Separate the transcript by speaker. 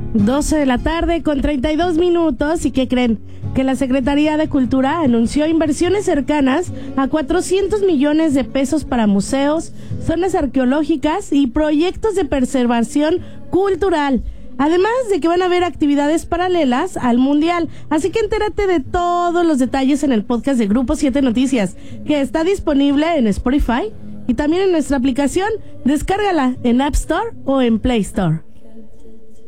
Speaker 1: 12 de la tarde con 32 minutos. ¿Y qué creen? Que la Secretaría de Cultura anunció inversiones cercanas a 400 millones de pesos para museos, zonas arqueológicas y proyectos de preservación cultural. Además de que van a haber actividades paralelas al Mundial. Así que entérate de todos los detalles en el podcast de Grupo 7 Noticias, que está disponible en Spotify y también en nuestra aplicación. Descárgala en App Store o en Play Store.